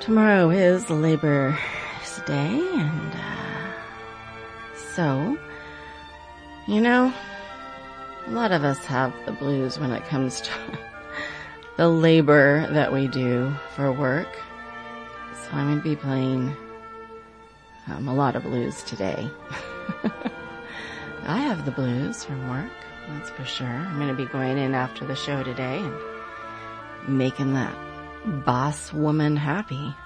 Tomorrow is Labor's Day, and so, you know, a lot of us have the blues when it comes to the labor that we do for work. So I'm going to be playing a lot of blues today. I have the blues from work, that's for sure. I'm going to be going in after the show today and making that boss woman happy.